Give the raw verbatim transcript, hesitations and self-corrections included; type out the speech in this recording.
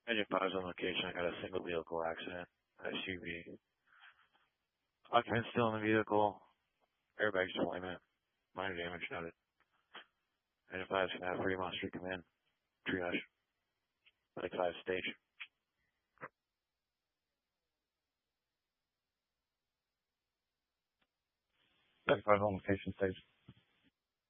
Engine five is on location. I got a single vehicle accident. S U V. Occupant still in the vehicle. Airbags deployment. Minor damage noted. Engine five is going to have Fremont Street come in. Triage. Like five stage. Like five on location stage.